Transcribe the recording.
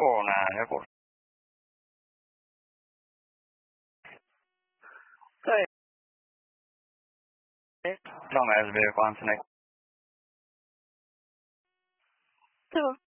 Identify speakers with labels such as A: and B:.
A: telefonen joku. Tai de är vi på en sån här.